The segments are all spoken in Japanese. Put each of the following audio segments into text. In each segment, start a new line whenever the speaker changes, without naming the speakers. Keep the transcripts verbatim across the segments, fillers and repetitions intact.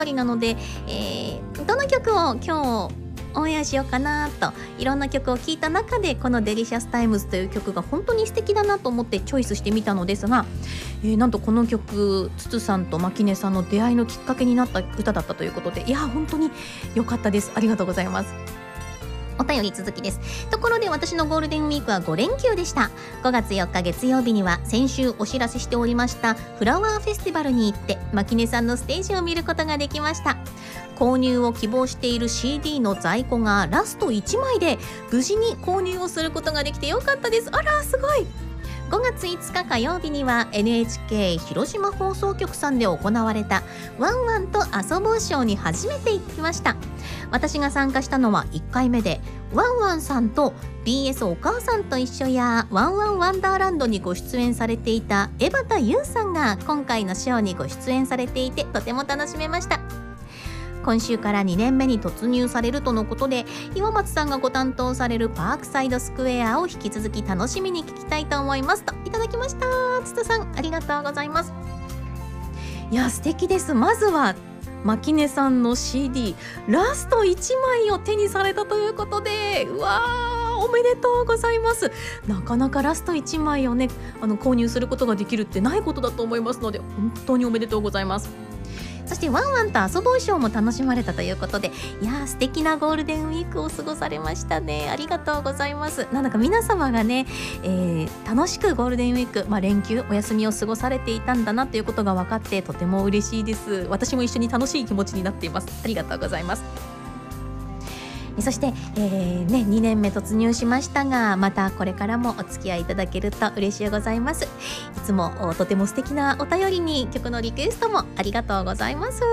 りなので、えー、どの曲を今日オンエアしようかなといろんな曲を聴いた中で、このデリシャスタイムズという曲が本当に素敵だなと思ってチョイスしてみたのですが、えー、なんとこの曲つつさんと牧根さんの出会いのきっかけになった歌だったということで、いや本当に良かったです。ありがとうございます。お便り続きです。ところで私のゴールデンウィークはご連休でした。ごがつよっか月曜日には先週お知らせしておりましたフラワーフェスティバルに行って牧根さんのステージを見ることができました。購入を希望している シーディー の在庫がラストいちまいで無事に購入をすることができてよかったです。あらすごい。ごがついつか火曜日には エヌエイチケー 広島放送局さんで行われたワンワンと遊ぼうショーに初めて行ってきました。私が参加したのはいっかいめで、ワンワンさんと ビーエス お母さんと一緒やワンワンワンダーランドにご出演されていた江端優さんが今回のショーにご出演されていて、とても楽しめました。今週からにねんめに突入されるとのことで、岩松さんがご担当されるパークサイドスクエアを引き続き楽しみに聞きたいと思いますといただきました。つとさんありがとうございます。いや素敵です。まずは牧根さんの シーディー ラストいちまいを手にされたということで、うわーおめでとうございます。なかなかラストいちまいをねあの購入することができるってないことだと思いますので、本当におめでとうございます。そしてワンワンと遊ぼうショーも楽しまれたということで、いやー素敵なゴールデンウィークを過ごされましたね。ありがとうございます。なんだか皆様がね、えー、楽しくゴールデンウィーク、まあ、連休お休みを過ごされていたんだなということが分かってとても嬉しいです。私も一緒に楽しい気持ちになっています。ありがとうございます。そして、えーね、にねんめ突入しましたが、またこれからもお付き合いいただけると嬉しいございます。いつもとても素敵なお便りに曲のリクエストもありがとうございます。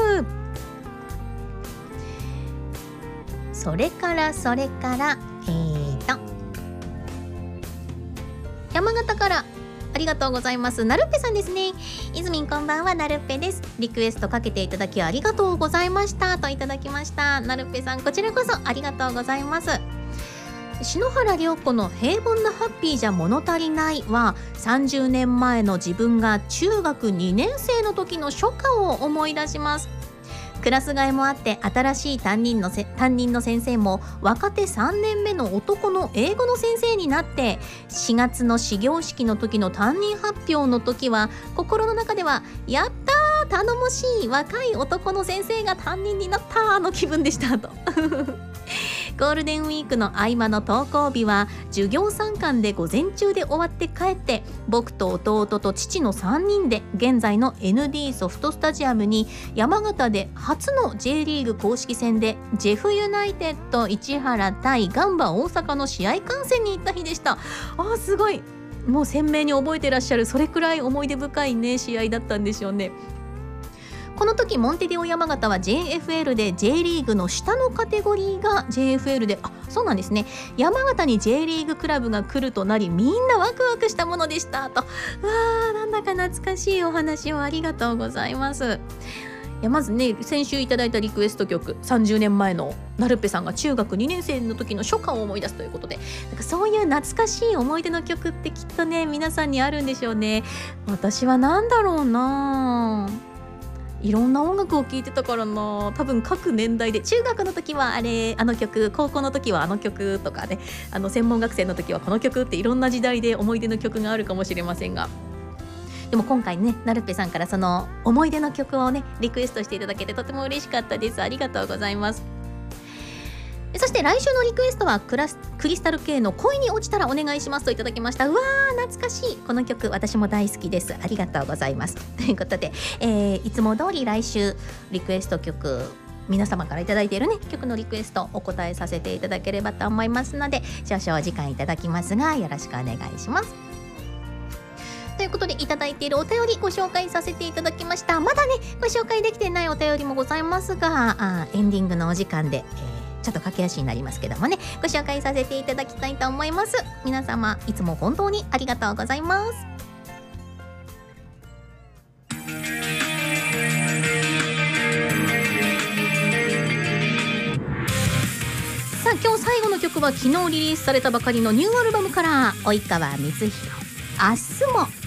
それからそれからえーと山形からありがとうございます。なるっぺさんですね。いずみんこんばんは、なるっぺです。リクエストかけていただきありがとうございましたといただきました。なるっぺさんこちらこそありがとうございます。篠原涼子の平凡なハッピーじゃ物足りないはさんじゅうねんまえの自分が中学にねん生の時の初夏を思い出します。クラス替えもあって新しい担任のせ担任の先生も若手さんねんめの男の英語の先生になって、しがつの始業式の時の担任発表の時は心の中ではやったー頼もしい若い男の先生が担任になったの気分でしたとゴールデンウィークの合間の登校日は授業参観で午前中で終わって帰って、僕と弟と父のさんにんで現在の エヌディー ソフトスタジアムに山形で初の J リーグ公式戦でジェフユナイテッド市原対ガンバ大阪の試合観戦に行った日でした。あーすごい、もう鮮明に覚えてらっしゃる。それくらい思い出深いね試合だったんでしょうね。この時モンテディオ山形は ジェイエフエル で J リーグの下のカテゴリーが ジェイエフエル で、あ、そうなんですね。山形に J リーグクラブが来るとなり、みんなワクワクしたものでしたと。わー、なんだか懐かしいお話をありがとうございます。いやまずね、先週いただいたリクエスト曲、さんじゅうねんまえのなるっぺさんが中学にねん生の時の初夏を思い出すということで、なんかそういう懐かしい思い出の曲ってきっとね皆さんにあるんでしょうね。私はなんだろうな、いろんな音楽を聴いてたからな、多分各年代で中学の時はあれあの曲、高校の時はあの曲とかね、あの専門学生の時はこの曲っていろんな時代で思い出の曲があるかもしれませんが、でも今回ねなるっぺさんからその思い出の曲をねリクエストしていただけてとても嬉しかったです。ありがとうございます。そして来週のリクエストはクラスクリスタル K の恋に落ちたらお願いしますといただきました。うわー懐かしい、この曲私も大好きです。ありがとうございます。ということで、えー、いつも通り来週リクエスト曲皆様からいただいているね曲のリクエストお答えさせていただければと思いますので、少々お時間いただきますがよろしくお願いします。ということでいただいているお便りご紹介させていただきました。まだねご紹介できてないお便りもございますが、あエンディングのお時間で、えーちょっと駆け足になりますけどもね、ご紹介させていただきたいと思います。皆様いつも本当にありがとうございます。さあ今日最後の曲は昨日リリースされたばかりのニューアルバムから及川光弘、明日も